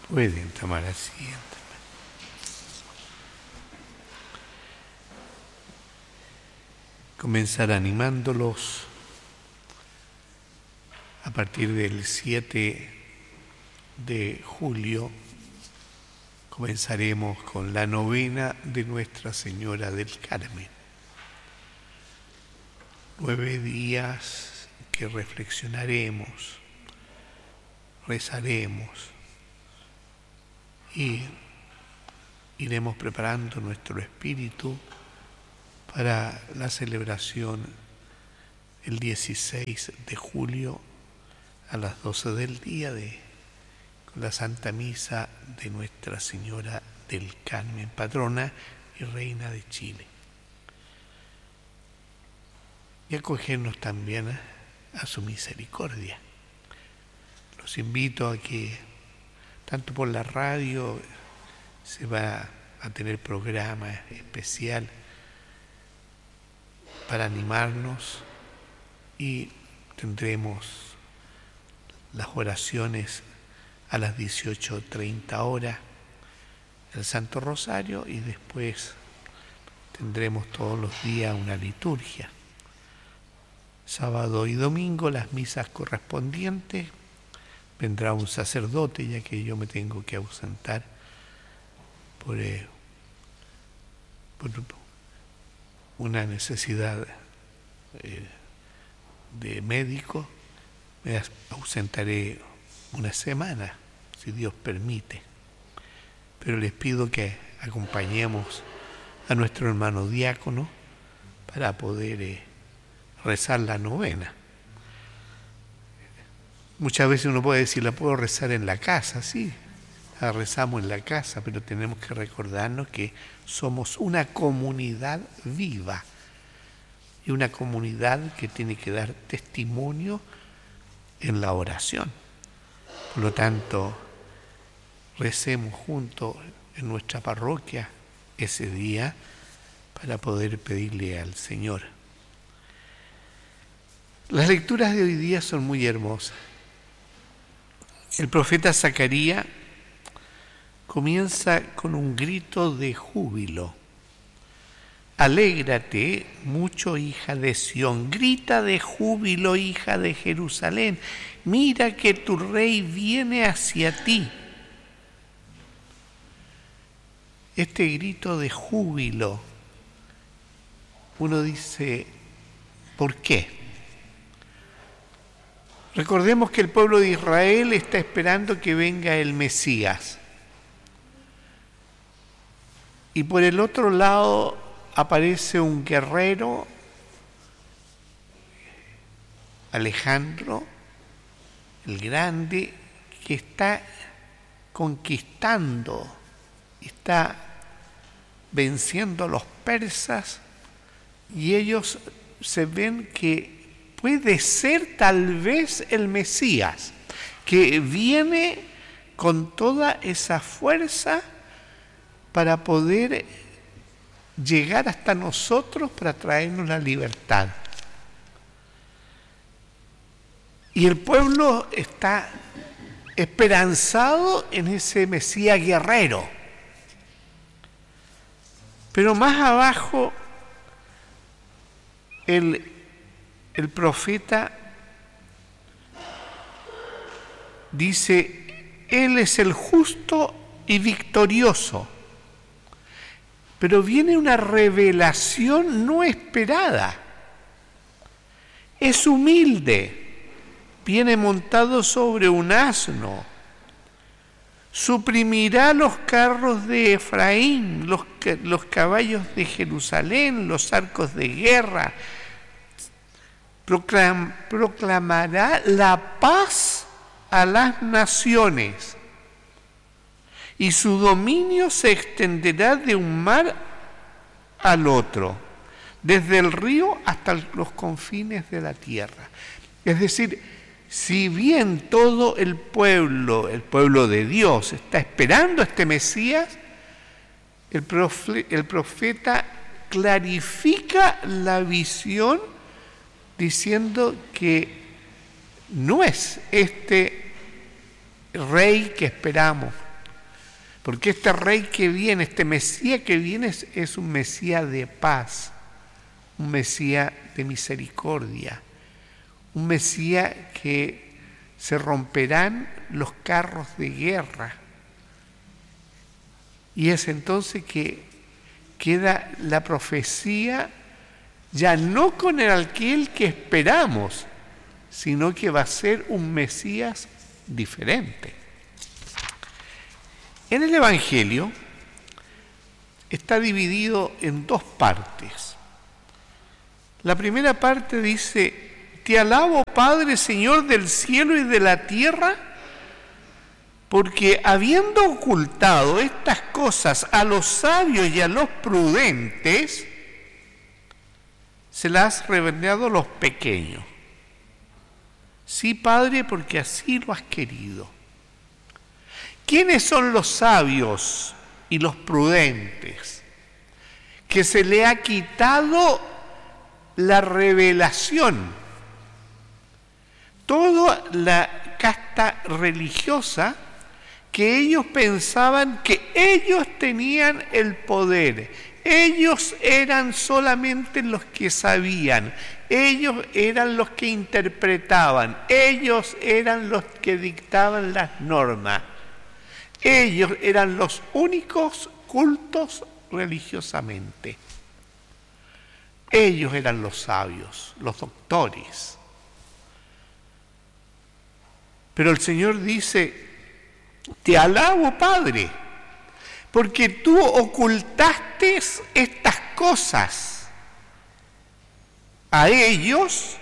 Pueden tomar asiento. Comenzar animándolos a partir del 7 de julio. Comenzaremos con la novena de Nuestra Señora del Carmen. 9 días que reflexionaremos, rezaremos y iremos preparando nuestro espíritu para la celebración el 16 de julio a las 12 del día con la Santa Misa de Nuestra Señora del Carmen, patrona y reina de Chile. Y acogernos también a su misericordia. Los invito a que tanto por la radio se va a tener programa especial para animarnos y tendremos las oraciones a las 18:30 horas, el Santo Rosario, y después tendremos todos los días una liturgia. Sábado y domingo las misas correspondientes. Vendrá un sacerdote, ya que yo me tengo que ausentar por una necesidad de médico. Me ausentaré una semana, si Dios permite. Pero les pido que acompañemos a nuestro hermano diácono para poder rezar la novena. Muchas veces uno puede decir, la puedo rezar en la casa, sí, la rezamos en la casa, pero tenemos que recordarnos que somos una comunidad viva y una comunidad que tiene que dar testimonio en la oración. Por lo tanto, recemos juntos en nuestra parroquia ese día para poder pedirle al Señor. Las lecturas de hoy día son muy hermosas. El profeta Zacarías comienza con un grito de júbilo. Alégrate mucho, hija de Sión, grita de júbilo, hija de Jerusalén. Mira que tu rey viene hacia ti. Este grito de júbilo, uno dice, ¿por qué? Recordemos que el pueblo de Israel está esperando que venga el Mesías. Y por el otro lado aparece un guerrero, Alejandro el Grande, que está conquistando, está venciendo a los persas, y ellos se ven que puede ser tal vez el Mesías, que viene con toda esa fuerza para poder llegar hasta nosotros para traernos la libertad. Y el pueblo está esperanzado en ese Mesías guerrero. Pero más abajo, el profeta dice, Él es el justo y victorioso. Pero viene una revelación no esperada. Es humilde, viene montado sobre un asno. Suprimirá los carros de Efraín, los caballos de Jerusalén, los arcos de guerra. Proclamará la paz a las naciones, y su dominio se extenderá de un mar al otro, desde el río hasta los confines de la tierra. Es decir, si bien todo el pueblo de Dios está esperando a este Mesías, el profeta clarifica la visión diciendo que no es este rey que esperamos, Porque este rey que viene, este Mesías que viene es un Mesías de paz, un Mesías de misericordia, un Mesías que se romperán los carros de guerra. Y es entonces que queda la profecía ya no con aquel que esperamos, sino que va a ser un Mesías diferente. En el Evangelio está dividido en dos partes. La primera parte dice: Te alabo, Padre, Señor del cielo y de la tierra, porque habiendo ocultado estas cosas a los sabios y a los prudentes, se las has revelado a los pequeños. Sí, Padre, porque así lo has querido. ¿Quiénes son los sabios y los prudentes? Que se le ha quitado la revelación. Toda la casta religiosa que ellos pensaban que ellos tenían el poder. Ellos eran solamente los que sabían. Ellos eran los que interpretaban. Ellos eran los que dictaban las normas. Ellos eran los únicos cultos religiosamente. Ellos eran los sabios, los doctores. Pero el Señor dice: Te alabo, Padre, porque tú ocultaste estas cosas a ellos,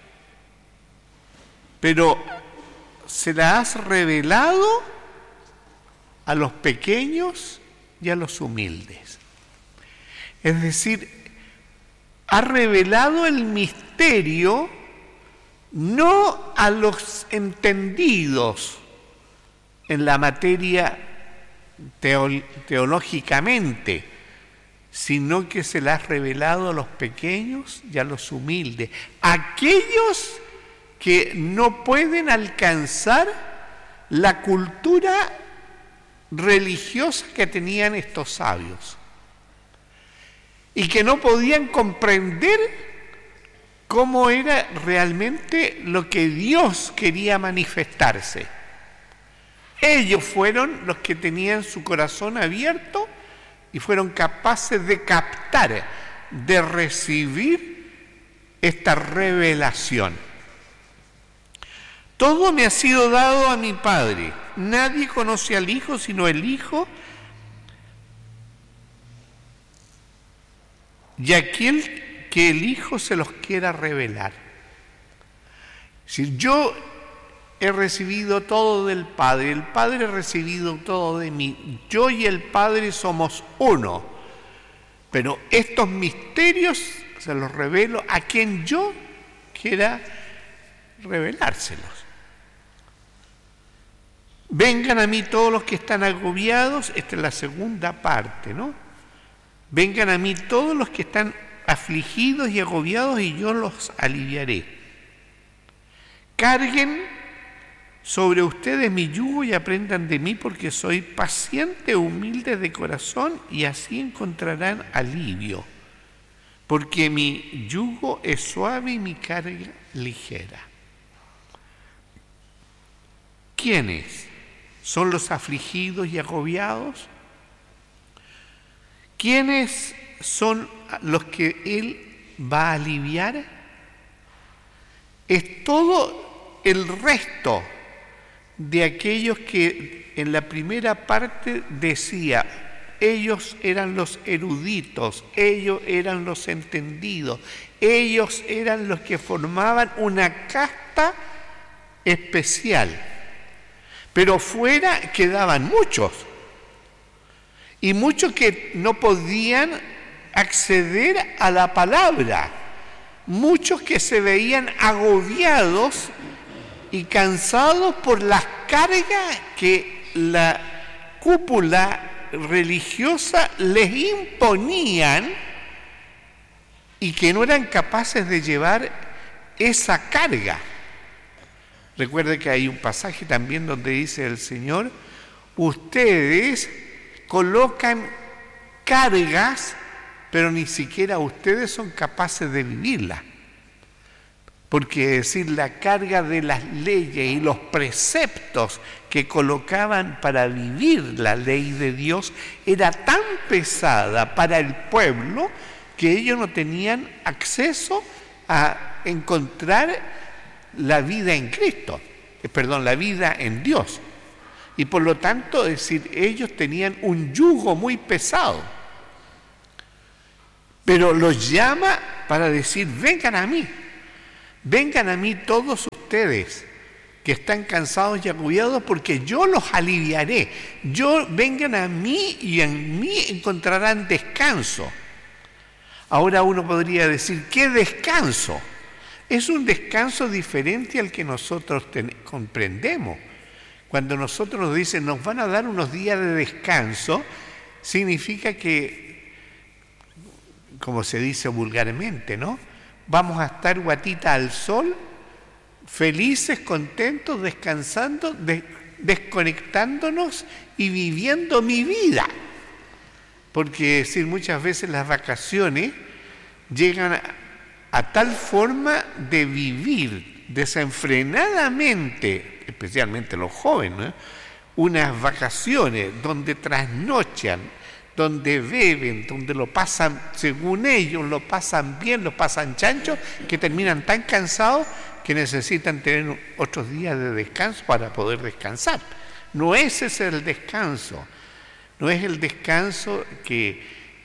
pero se las has revelado a los pequeños y a los humildes. Es decir, ha revelado el misterio no a los entendidos en la materia teológicamente, sino que se la ha revelado a los pequeños y a los humildes, aquellos que no pueden alcanzar la cultura religiosa que tenían estos sabios y que no podían comprender cómo era realmente lo que Dios quería manifestarse. Ellos fueron los que tenían su corazón abierto y fueron capaces de captar, de recibir esta revelación. Todo me ha sido dado a mi Padre. Nadie conoce al Hijo sino el Hijo y aquel que el Hijo se los quiera revelar. Si yo he recibido todo del Padre, el Padre ha recibido todo de mí, yo y el Padre somos uno, pero estos misterios se los revelo a quien yo quiera revelárselos. Vengan a mí todos los que están agobiados, esta es la segunda parte, ¿no? Vengan a mí todos los que están afligidos y agobiados y yo los aliviaré. Carguen sobre ustedes mi yugo y aprendan de mí, porque soy paciente, humilde de corazón, y así encontrarán alivio. Porque mi yugo es suave y mi carga ligera. ¿Quiénes son los afligidos y agobiados? ¿Quiénes son los que Él va a aliviar? Es todo el resto de aquellos que en la primera parte decía, ellos eran los eruditos, ellos eran los entendidos, ellos eran los que formaban una casta especial. Pero fuera quedaban muchos, y muchos que no podían acceder a la palabra, muchos que se veían agobiados y cansados por las cargas que la cúpula religiosa les imponían y que no eran capaces de llevar esa carga. Recuerde que hay un pasaje también donde dice el Señor: ustedes colocan cargas, pero ni siquiera ustedes son capaces de vivirlas. Porque decir, la carga de las leyes y los preceptos que colocaban para vivir la ley de Dios era tan pesada para el pueblo que ellos no tenían acceso a encontrar la vida en Cristo, la vida en Dios. Y por lo tanto, es decir, ellos tenían un yugo muy pesado. Pero los llama para decir, vengan a mí todos ustedes que están cansados y agobiados, porque yo los aliviaré. Vengan a mí y en mí encontrarán descanso. Ahora uno podría decir, ¿qué descanso? Es un descanso diferente al que nosotros comprendemos. Cuando nosotros nos dicen, nos van a dar unos días de descanso, significa que, como se dice vulgarmente, ¿no?, vamos a estar guatita al sol, felices, contentos, descansando, desconectándonos y viviendo mi vida. Porque decir, muchas veces las vacaciones llegan a tal forma de vivir desenfrenadamente, especialmente los jóvenes, unas vacaciones donde trasnochan, donde beben, donde lo pasan, según ellos, lo pasan bien, lo pasan chancho, que terminan tan cansados que necesitan tener otros días de descanso para poder descansar. No ese es el descanso, no es el descanso que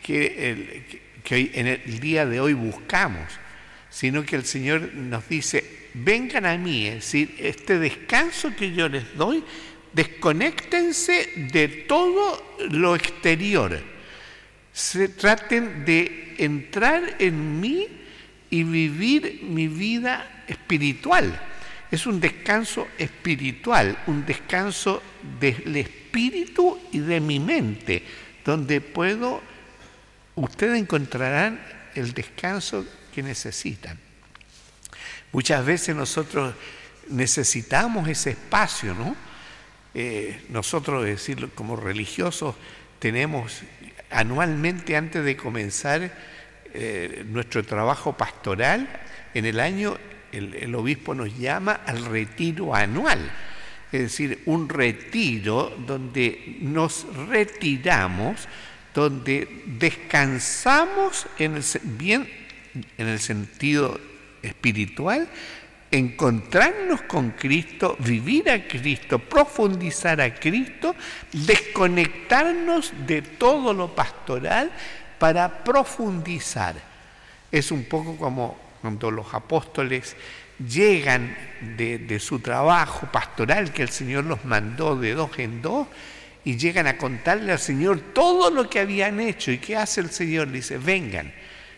en el día de hoy buscamos, sino que el Señor nos dice, vengan a mí, es decir, este descanso que yo les doy, desconéctense de todo lo exterior. Traten de entrar en mí y vivir mi vida espiritual. Es un descanso espiritual, un descanso del espíritu y de mi mente, donde ustedes encontrarán el descanso que necesitan. Muchas veces nosotros necesitamos ese espacio, ¿no? Nosotros, decirlo como religiosos, tenemos anualmente, antes de comenzar nuestro trabajo pastoral, en el año el obispo nos llama al retiro anual, es decir, un retiro donde nos retiramos, donde descansamos bien en el sentido espiritual, encontrarnos con Cristo, vivir a Cristo, profundizar a Cristo, desconectarnos de todo lo pastoral para profundizar. Es un poco como cuando los apóstoles llegan de su trabajo pastoral que el Señor los mandó de 2 en 2 y llegan a contarle al Señor todo lo que habían hecho. ¿Y qué hace el Señor? Le dice, vengan,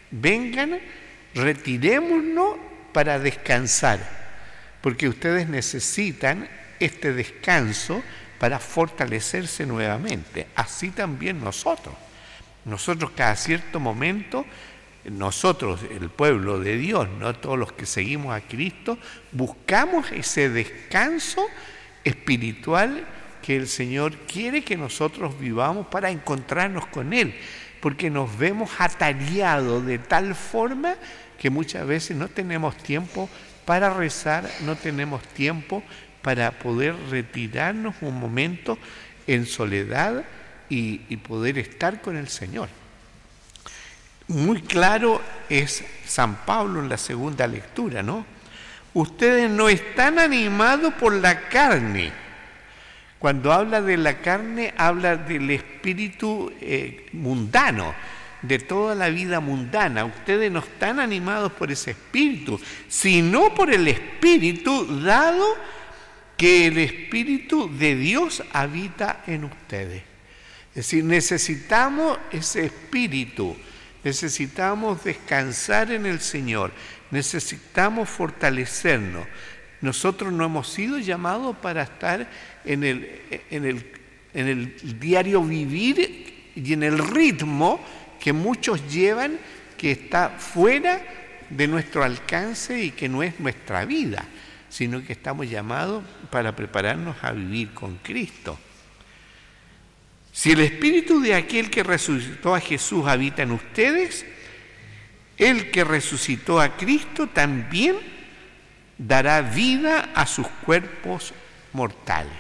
retirémonos para descansar, porque ustedes necesitan este descanso para fortalecerse nuevamente. Así también nosotros cada cierto momento, nosotros, el pueblo de Dios, no todos los que seguimos a Cristo, buscamos ese descanso espiritual que el Señor quiere que nosotros vivamos para encontrarnos con Él, porque nos vemos atareados de tal forma que muchas veces no tenemos tiempo para rezar, no tenemos tiempo para poder retirarnos un momento en soledad y poder estar con el Señor. Muy claro es San Pablo en la segunda lectura, ¿no? Ustedes no están animados por la carne. Cuando habla de la carne, habla del espíritu mundano, de toda la vida mundana. Ustedes no están animados por ese espíritu, sino por el espíritu dado que el Espíritu de Dios habita en ustedes. Es decir, necesitamos ese espíritu, necesitamos descansar en el Señor, necesitamos fortalecernos. Nosotros no hemos sido llamados para estar en el diario vivir y en el ritmo que muchos llevan, que está fuera de nuestro alcance y que no es nuestra vida, sino que estamos llamados para prepararnos a vivir con Cristo. Si el espíritu de aquel que resucitó a Jesús habita en ustedes, el que resucitó a Cristo también dará vida a sus cuerpos mortales,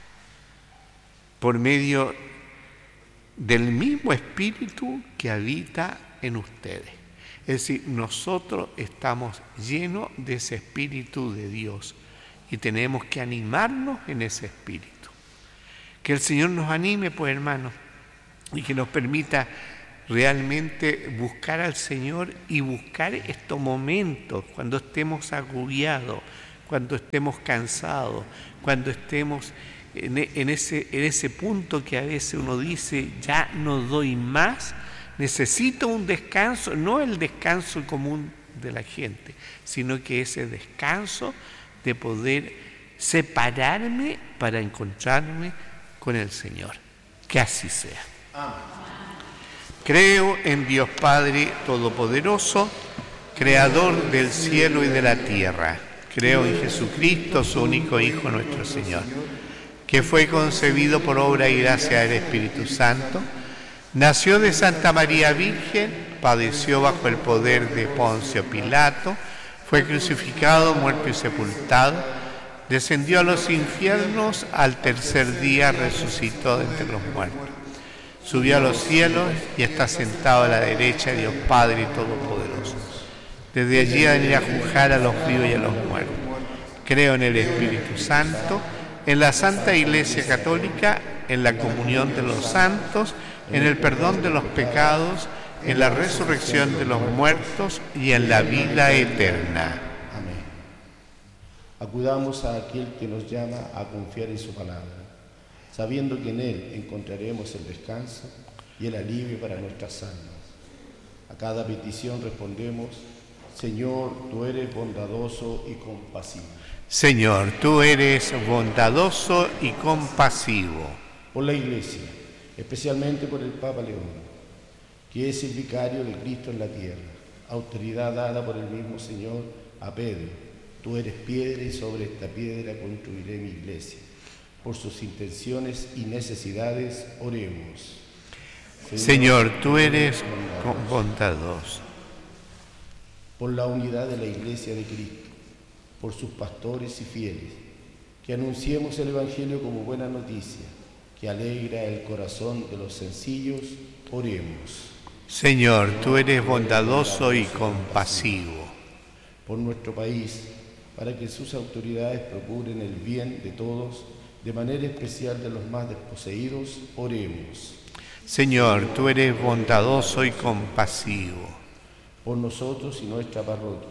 por medio del mismo espíritu que habita en ustedes. Es decir, nosotros estamos llenos de ese espíritu de Dios y tenemos que animarnos en ese espíritu. Que el Señor nos anime, pues, hermanos, y que nos permita realmente buscar al Señor y buscar estos momentos cuando estemos agobiados, cuando estemos cansados, cuando estemos en ese punto que a veces uno dice, ya no doy más, necesito un descanso, no el descanso común de la gente, sino que ese descanso de poder separarme para encontrarme con el Señor. Que así sea. Amén. Creo en Dios Padre Todopoderoso, Creador del cielo y de la tierra. Creo en Jesucristo, su único Hijo, nuestro Señor, que fue concebido por obra y gracia del Espíritu Santo, nació de Santa María Virgen, padeció bajo el poder de Poncio Pilato, fue crucificado, muerto y sepultado, descendió a los infiernos, al tercer día resucitó de entre los muertos. Subió a los cielos y está sentado a la derecha de Dios Padre Todopoderoso. Desde allí va a venir a juzgar a los vivos y a los muertos. Creo en el Espíritu Santo, en la Santa Iglesia Católica, en la comunión de los santos, en el perdón de los pecados, en la resurrección de los muertos y en la vida eterna. Amén. Acudamos a aquel que nos llama a confiar en su palabra, sabiendo que en Él encontraremos el descanso y el alivio para nuestras almas. A cada petición respondemos: Señor, tú eres bondadoso y compasivo. Señor, tú eres bondadoso y compasivo. Por la Iglesia, especialmente por el Papa León, que es el vicario de Cristo en la tierra, autoridad dada por el mismo Señor a Pedro: tú eres piedra y sobre esta piedra construiré mi iglesia. Por sus intenciones y necesidades, oremos. Señor, tú eres bondadoso. Por la unidad de la Iglesia de Cristo, por sus pastores y fieles, que anunciemos el Evangelio como buena noticia, que alegra el corazón de los sencillos, oremos. Señor, tú eres bondadoso y compasivo. Por nuestro país, para que sus autoridades procuren el bien de todos, de manera especial de los más desposeídos, oremos. Señor, tú eres bondadoso y compasivo. Por nosotros y nuestra parroquia,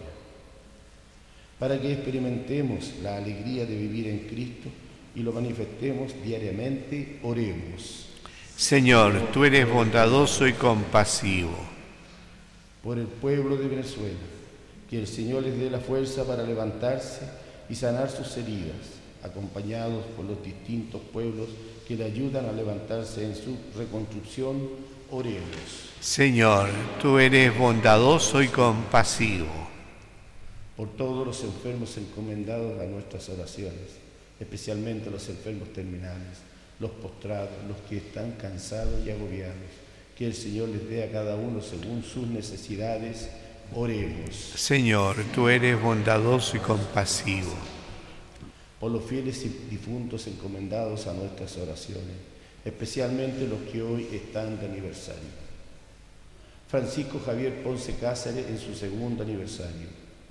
para que experimentemos la alegría de vivir en Cristo y lo manifestemos diariamente, oremos. Señor, tú eres bondadoso y compasivo. Por el pueblo de Venezuela, que el Señor les dé la fuerza para levantarse y sanar sus heridas, acompañados por los distintos pueblos que le ayudan a levantarse en su reconstrucción, oremos. Señor, tú eres bondadoso y compasivo. Por todos los enfermos encomendados a nuestras oraciones, especialmente los enfermos terminales, los postrados, los que están cansados y agobiados, que el Señor les dé a cada uno según sus necesidades, oremos. Señor, tú eres bondadoso y compasivo. Por los fieles y difuntos encomendados a nuestras oraciones, especialmente los que hoy están de aniversario. Francisco Javier Ponce Cáceres en su segundo aniversario.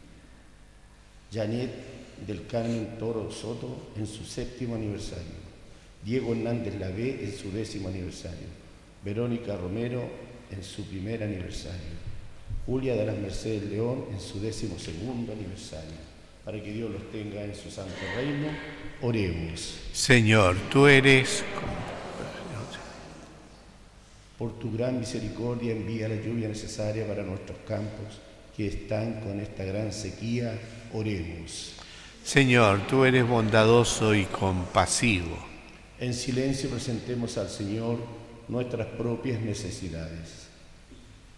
Janet del Carmen Toro Soto en su 7º aniversario. Diego Hernández Lavé en su 10º aniversario. Verónica Romero en su 1er aniversario. Julia de las Mercedes León en su 12º aniversario. Para que Dios los tenga en su santo reino, oremos. Señor, tú eres... Por tu gran misericordia envía la lluvia necesaria para nuestros campos que están con esta gran sequía, oremos. Señor, tú eres bondadoso y compasivo. En silencio presentemos al Señor nuestras propias necesidades.